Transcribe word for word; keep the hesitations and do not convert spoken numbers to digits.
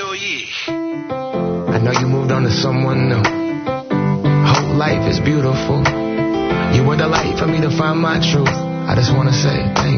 jich. I know you moved on to someone new. Whole life is beautiful. You were the light for me to find my truth. I just wanna say thank you.